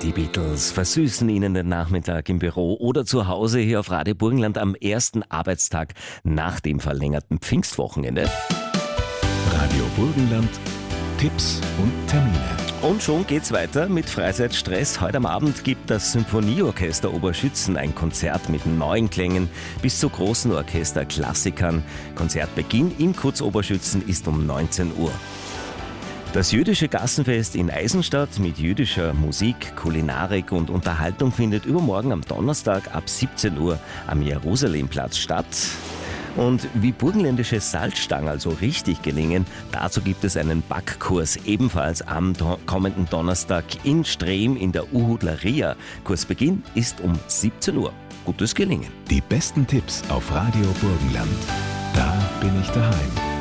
Die Beatles versüßen Ihnen den Nachmittag im Büro oder zu Hause hier auf Radio Burgenland am ersten Arbeitstag nach dem verlängerten Pfingstwochenende. Radio Burgenland, Tipps und Termine. Und schon geht's weiter mit Freizeitstress. Heute am Abend gibt das Symphonieorchester Oberschützen ein Konzert mit neuen Klängen bis zu großen Orchesterklassikern. Konzertbeginn im Kurz Oberschützen ist um 19 Uhr. Das jüdische Gassenfest in Eisenstadt mit jüdischer Musik, Kulinarik und Unterhaltung findet übermorgen am Donnerstag ab 17 Uhr am Jerusalemplatz statt. Und wie burgenländische Salzstangerl so richtig gelingen, dazu gibt es einen Backkurs ebenfalls am kommenden Donnerstag in Strehm in der Uhudleria. Kursbeginn ist um 17 Uhr. Gutes Gelingen. Die besten Tipps auf Radio Burgenland. Da bin ich daheim.